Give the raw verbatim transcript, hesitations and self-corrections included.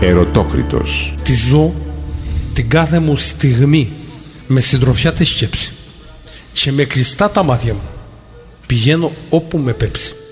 Ερωτόκριτος. Τη ζω την κάθε μου στιγμή με συντροφιά τη σκέψη και με κλειστά τα μάτια μου πηγαίνω όπου με πέψει.